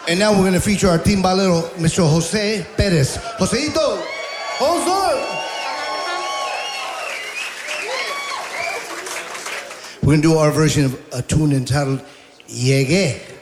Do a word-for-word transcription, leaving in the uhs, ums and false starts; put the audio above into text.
And now we're going to feature our timbalero, Mister Jose Perez. Joseito! Jose! We're going to do our version of a tune entitled Llegué.